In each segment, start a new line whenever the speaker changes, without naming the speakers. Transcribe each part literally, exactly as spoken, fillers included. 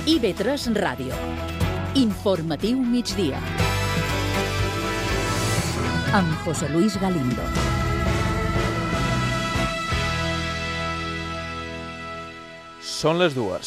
I B tres Ràdio. Informatiu migdia. Amb José Luis Galindo.
Són les dues.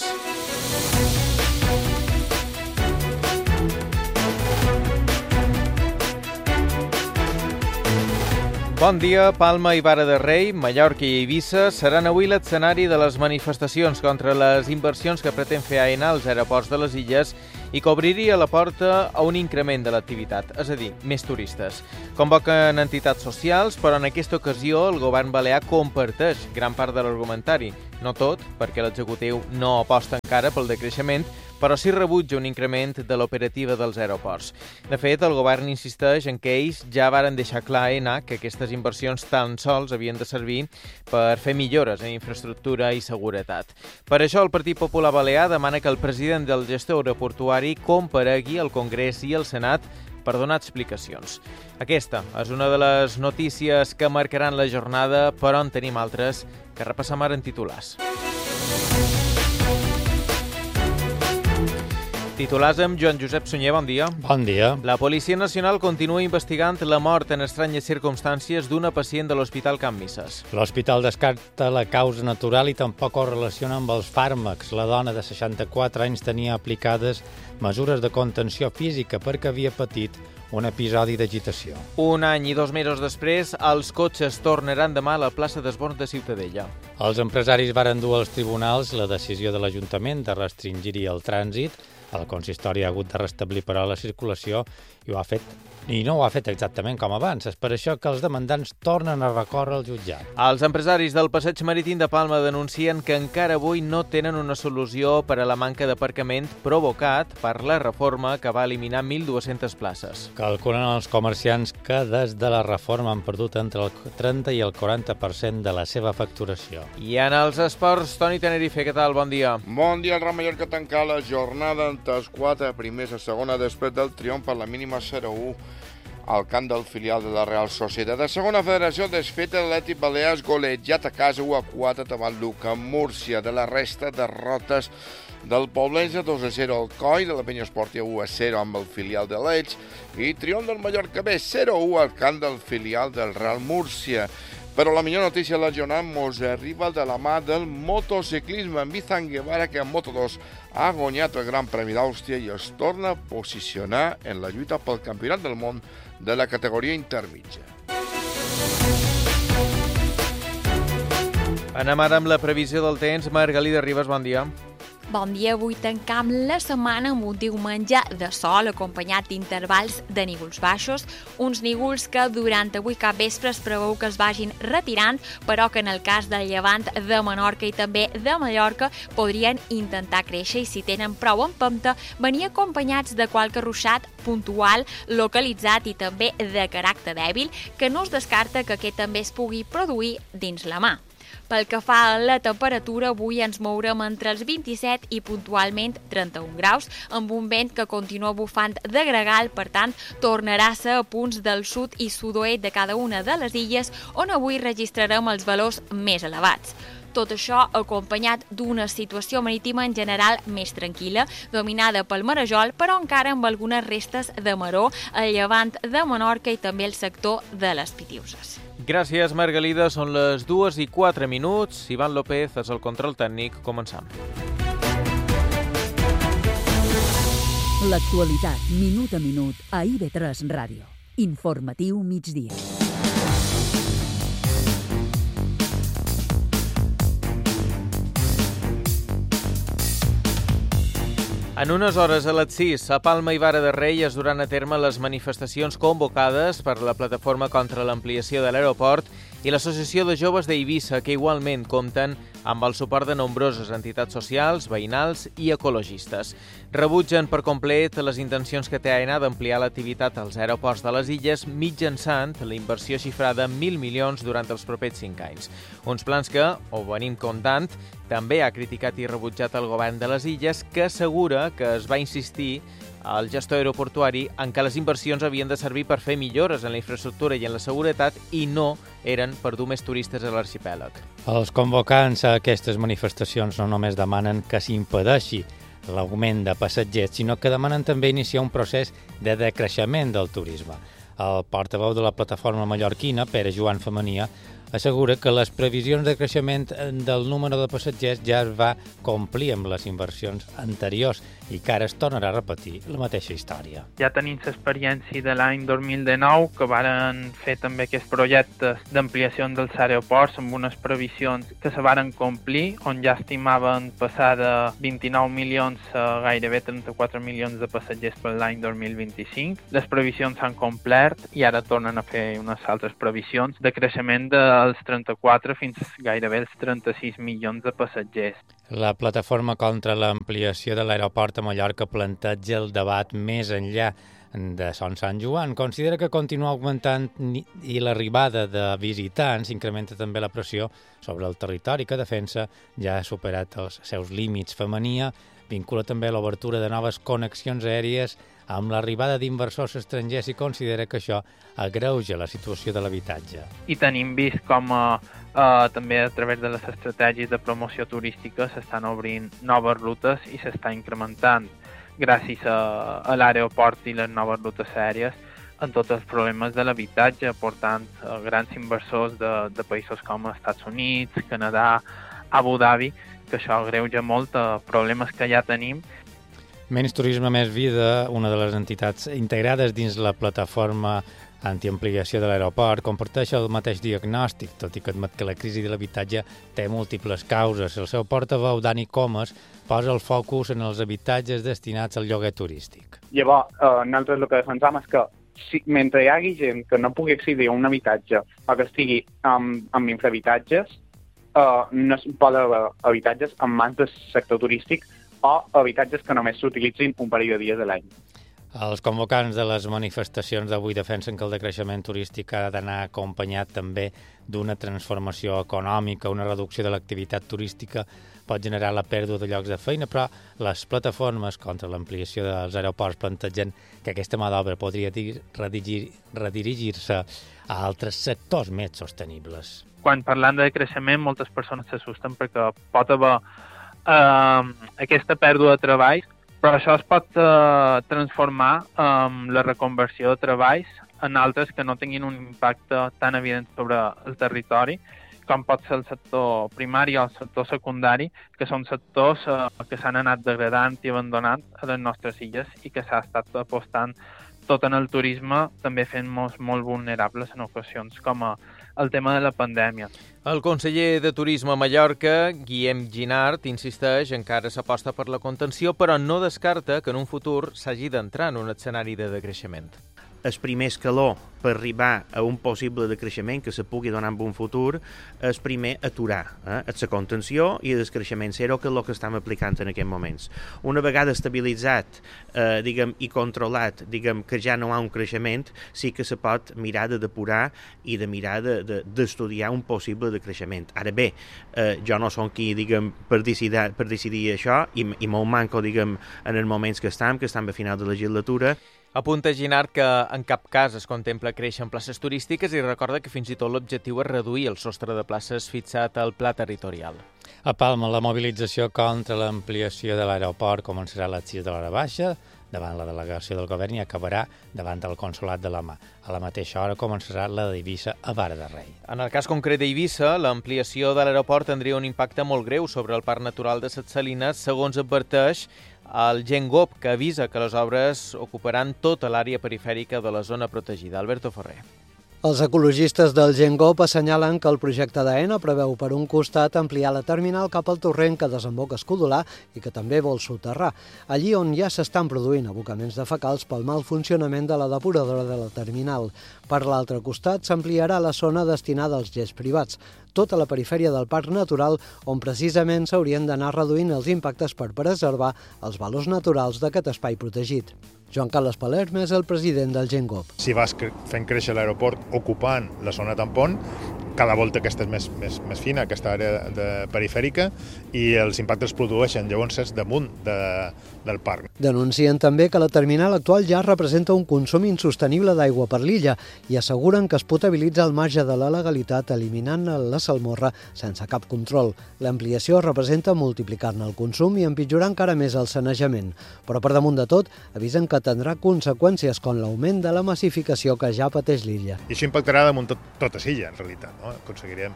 Bon dia. Palma i Vara de Rei, Mallorca i Eivissa seran avui l'escenari de les manifestacions contra les inversions que pretén fer Aena als aeroports de les illes i que obriria la porta a un increment de l'activitat, és a dir, més turistes. Convoquen entitats socials, però en aquesta ocasió el govern balear comparteix gran part de l'argumentari. No tot, perquè l'executiu no aposta encara pel decreixement, però sí rebutja un increment de l'operativa dels aeroports. De fet, el govern insisteix en que ells ja varen deixar clar a Aena que aquestes inversions tan sols havien de servir per fer millores en infraestructura i seguretat. Per això, el Partit Popular Balear demana que el president del gestor aeroportuari comparegui al Congrés i al Senat per donar explicacions. Aquesta és una de les notícies que marcaran la jornada, però en tenim altres que repassam ara en titulars. Titulars amb Joan Josep Sunyer, bon dia.
Bon dia.
La Policia Nacional continua investigant la mort en estranyes circumstàncies d'una pacient de l'Hospital Can Misses.
L'hospital descarta la causa natural i tampoc ho relaciona amb els fàrmacs. La dona de seixanta-quatre anys tenia aplicades mesures de contenció física perquè havia patit un episodi d'agitació.
Un any i dos mesos després, els cotxes tornaran demà a la plaça d'Esborn de Ciutadella.
Els empresaris varen dur als tribunals la decisió de l'Ajuntament de restringir el trànsit. El consistori ha hagut de restablir, però, la circulació i ho ha fet i no ho ha fet exactament com abans. És per això que els demandants tornen a recórrer al jutjat.
Els empresaris del Passeig Marítim de Palma denuncien que encara avui no tenen una solució per a la manca d'aparcament provocat per la reforma que va eliminar mil dues-centes places.
Calculen els comerciants que des de la reforma han perdut entre el trenta i el quaranta per cent de la seva facturació.
I en els esports, Toni Tenerife, què tal? Bon dia.
Bon dia. El Real Mallorca tanca la jornada entre els quatre primers a segona després del triomf per la mínima zero a u al camp del filial de la Real Societat. A segona federació, desfeta l'Atlètic Balears golejat a casa u a quatre davant l'Uca Múrcia. De la resta, derrotes del Poblense dos a zero al Coi, de la Penya Esportiva u a zero amb el filial de l'Elx i triomf del Mallorca B zero a u al camp del filial del Real Múrcia. Però la millor notícia de la jornada mos arriba de la mà del motociclisme amb Izan Guevara, que en Moto dos ha guanyat el Gran Premi d'Àustria i es torna a posicionar en la lluita pel Campionat del Món de la categoria intermitja.
Anem ara amb la previsió del temps. Margalida Ribas, bon dia.
Bon dia, avui tancam la setmana amb un diumenge de sol acompanyat d'intervals de nígols baixos, uns nígols que durant avui cap vespre es preveu que es vagin retirant, però que en el cas del Llevant, de Menorca i també de Mallorca podrien intentar créixer i si tenen prou empenta venir acompanyats de qualque ruixat puntual, localitzat i també de caràcter dèbil, que no es descarta que aquest també es pugui produir dins la mà. Pel que fa a la temperatura, avui ens mourem entre els vint-i-set i puntualment trenta-un graus, amb un vent que continua bufant de gregal, per tant, tornarà a ser a punts del sud i sud-oest de cada una de les illes, on avui registrarem els valors més elevats. Tot això acompanyat d'una situació marítima en general més tranquil·la, dominada pel marejol, però encara amb algunes restes de maror al llevant de Menorca i també el sector de les Pitiuses.
Gràcies, Margalida. Són les dues i quatre minuts. Ivan López és el control tècnic. Començam.
L'actualitat, minut a minut, a I B tres Ràdio. Informatiu migdia.
En unes hores a les sis, a Palma i Vara de Rei es duran a terme les manifestacions convocades per la Plataforma contra l'Ampliació de l'Aeroport i l'Associació de Joves d'Eivissa, que igualment compten amb el suport de nombroses entitats socials, veïnals i ecologistes. Rebutgen per complet les intencions que té Aena d'ampliar l'activitat als aeroports de les illes mitjançant la inversió xifrada en mil milions durant els propers cinc anys. Uns plans que, ho venim comptant, també ha criticat i rebutjat el govern de les illes, que assegura que es va insistir al gestor aeroportuari en què les inversions havien de servir per fer millores en la infraestructura i en la seguretat i no eren per dur més turistes a l'arxipèlag.
Els convocants a aquestes manifestacions no només demanen que s'impedeixi l'augment de passatgers, sinó que demanen també iniciar un procés de decreixement del turisme. El portaveu de la plataforma mallorquina, Pere Joan Femenia, assegura que les previsions de creixement del número de passatgers ja es va complir amb les inversions anteriors i que ara es tornarà a repetir la mateixa història.
Ja tenim l'experiència de l'any dos mil dinou, que varen fer també aquests projectes d'ampliació dels aeroports amb unes previsions que se varen complir, on ja estimaven passar de vint-i-nou milions a gairebé trenta-quatre milions de passatgers per l'any dos mil vint-i-cinc. Les previsions s'han complert i ara tornen a fer unes altres previsions de creixement dels trenta-quatre fins gairebé els trenta-sis milions de passatgers.
La plataforma contra l'ampliació de l'aeroport a Mallorca planteja el debat més enllà de Son Sant Joan. Considera que continua augmentant i l'arribada de visitants incrementa també la pressió sobre el territori que defensa ja ha superat els seus límits. Femenia vincula també l'obertura de noves connexions aèries amb l'arribada d'inversors estrangers i considera que això agreuja la situació de l'habitatge.
I tenim vist com eh, eh, també a través de les estratègies de promoció turística s'estan obrint noves rutes i s'està incrementant gràcies a, a l'aeroport i les noves rutes aèries en tots els problemes de l'habitatge, portant eh, grans inversors de, de països com els Estats Units, Canadà, Abu Dhabi, que això agreuja molt eh, problemes que ja tenim.
Menys Turisme, Més Vida, una de les entitats integrades dins la plataforma antiampliació de l'aeroport, comparteix el mateix diagnòstic, tot i que admet que la crisi de l'habitatge té múltiples causes. El seu portaveu, Dani Comas, posa el focus en els habitatges destinats al lloguer turístic.
Llavors, eh, nosaltres el que defensam és que si, mentre hi hagi gent que no pugui accedir a un habitatge o que estigui amb, amb infrahabitatges, eh, no es pot haver habitatges en mans del sector turístic o habitatges que només s'utilitzin un període de dies de l'any.
Els convocants de les manifestacions d'avui defensen que el decreixement turístic ha d'anar acompanyat també d'una transformació econòmica. Una reducció de l'activitat turística pot generar la pèrdua de llocs de feina, però les plataformes contra l'ampliació dels aeroports plantegen que aquesta mà d'obra podria redirigir-se a altres sectors més sostenibles.
Quan parlant de creixement, moltes persones s'assusten perquè pot haver eh, aquesta pèrdua de treball, però això es pot eh, transformar en la reconversió de treballs en altres que no tinguin un impacte tan evident sobre el territori, com pot ser el sector primari o el sector secundari, que són sectors eh, que s'han anat degradant i abandonant a les nostres illes i que s'ha estat apostant tot en el turisme, també fent-nos molt vulnerables en ocasions, com a el tema de la pandèmia.
El conseller de Turisme a Mallorca, Guillem Ginart, insisteix encara s'aposta per la contenció, però no descarta que en un futur s'hagi d'entrar en un escenari de decreixement.
El primer escaló per arribar a un possible decreixement que se pugui donar en un futur és primer aturar eh? la contenció i el descreixement zero, que és el que estem aplicant en aquests moments. Una vegada estabilitzat eh, diguem, i controlat diguem, que ja no hi ha un creixement, sí que se pot mirar de depurar i de mirar d'estudiar de, de, un possible decreixement. Ara bé, eh, jo no som qui diguem, per, decidir, per decidir això i, i molt manco diguem, en els moments que estem, que estem a final de legislatura.
Apunta Ginart que en cap cas es contempla créixer en places turístiques i recorda que fins i tot l'objectiu és reduir el sostre de places fixat al pla territorial.
A Palma, la mobilització contra l'ampliació de l'aeroport començarà a les sis de l'hora baixa, davant la delegació del govern i acabarà davant del Consolat de la Mà. A la mateixa hora començarà la d'Eivissa a Vara de Rei.
En el cas concret d'Eivissa, l'ampliació de l'aeroport tindria un impacte molt greu sobre el Parc Natural de Ses Salines, segons adverteix el Gengop, que avisa que les obres ocuparan tota l'àrea perifèrica de la zona protegida. Alberto Ferrer.
Els ecologistes del Gengop assenyalen que el projecte d'Aena preveu per un costat ampliar la terminal cap al torrent que desemboca a Escodolar i que també vol soterrar, allí on ja s'estan produint abocaments de fecals pel mal funcionament de la depuradora de la terminal. Per l'altre costat s'ampliarà la zona destinada als jets privats, tota la perifèria del Parc Natural, on precisament s'haurien d'anar reduint els impactes per preservar els valors naturals d'aquest espai protegit. Joan Carles Palerm és el president del Gengop.
Si vas fent créixer l'aeroport ocupant la zona tampon, cada volta aquesta és més, més, més fina, aquesta àrea de perifèrica, i els impactes es produeixen llavors damunt de, del parc.
Denuncien també que la terminal actual ja representa un consum insostenible d'aigua per l'illa i asseguren que es potabilitza al marge de la legalitat eliminant la salmorra sense cap control. L'ampliació representa multiplicar-ne el consum i empitjorar encara més el sanejament. Però per damunt de tot, avisen que tindrà conseqüències com l'augment de la massificació que ja pateix l'illa.
I això impactarà damunt tot, tota l'illa, en realitat. No? Aconseguirem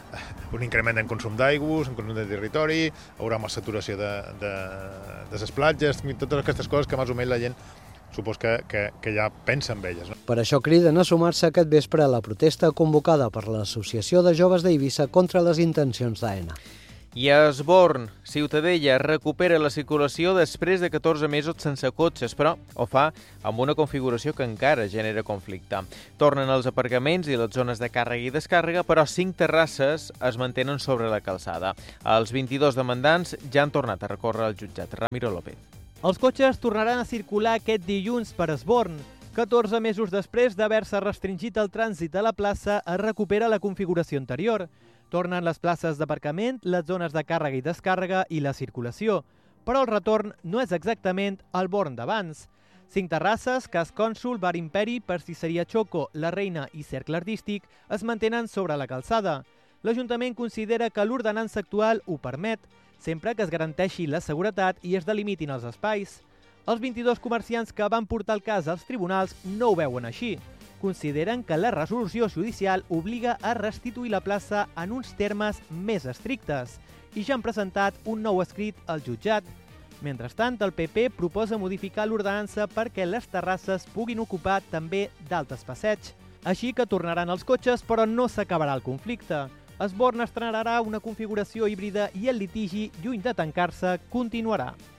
un increment en consum d'aigües, en consum de territori, hi haurà més saturació de, de, de les platges, totes aquestes coses que més o menys la gent supos que, que, que ja pensa en elles. No?
Per això criden a sumar-se aquest vespre a la protesta convocada per l'Associació de Joves d'Eivissa contra les intencions d'Aena.
I a Esborn, Ciutadella recupera la circulació després de catorze mesos sense cotxes, però ho fa amb una configuració que encara genera conflicte. Tornen els aparcaments i les zones de càrrega i descàrrega, però cinc terrasses es mantenen sobre la calçada. Els vint-i-dos demandants ja han tornat a recórrer al jutjat. Ramiro López.
Els cotxes tornaran a circular aquest dilluns per Esborn. catorze mesos després d'haver-se restringit el trànsit a la plaça, es recupera la configuració anterior. Tornen les places d'aparcament, les zones de càrrega i descàrrega i la circulació. Però el retorn no és exactament el Born d'abans. Cinc terrasses, Cas Cònsul, Bar Imperi, Pastisseria Choco, La Reina i Cercle Artístic es mantenen sobre la calçada. L'Ajuntament considera que l'ordenança actual ho permet, sempre que es garanteixi la seguretat i es delimitin els espais. Els vint-i-dos comerciants que van portar el cas als tribunals no ho veuen així. Consideren que la resolució judicial obliga a restituir la plaça en uns termes més estrictes i ja han presentat un nou escrit al jutjat. Mentrestant, el P P proposa modificar l'ordenança perquè les terrasses puguin ocupar també d'altes passeig. Així que tornaran els cotxes, però no s'acabarà el conflicte. Esborn estrenarà una configuració híbrida i el litigi, lluny de tancar-se, continuarà.